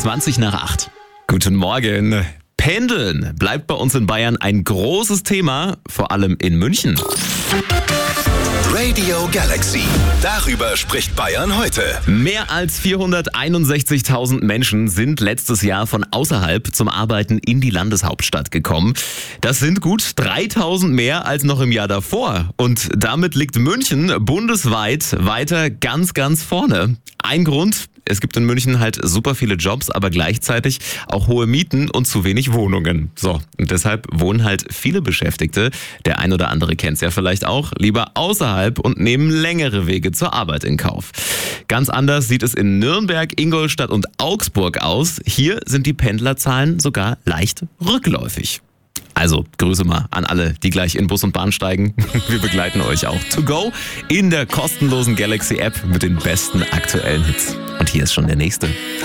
20 nach 8. Guten Morgen. Pendeln bleibt bei uns in Bayern ein großes Thema, vor allem in München. Radio Galaxy. Darüber spricht Bayern heute. Mehr als 461.000 Menschen sind letztes Jahr von außerhalb zum Arbeiten in die Landeshauptstadt gekommen. Das sind gut 3.000 mehr als noch im Jahr davor. Und damit liegt München bundesweit weiter ganz, ganz vorne. Ein Grund: Es gibt in München halt super viele Jobs, aber gleichzeitig auch hohe Mieten und zu wenig Wohnungen. So, und deshalb wohnen halt viele Beschäftigte, der ein oder andere kennt's ja vielleicht auch, lieber außerhalb und nehmen längere Wege zur Arbeit in Kauf. Ganz anders sieht es in Nürnberg, Ingolstadt und Augsburg aus. Hier sind die Pendlerzahlen sogar leicht rückläufig. Also Grüße mal an alle, die gleich in Bus und Bahn steigen. Wir begleiten euch auch to go in der kostenlosen Galaxy App mit den besten aktuellen Hits. Und hier ist schon der nächste.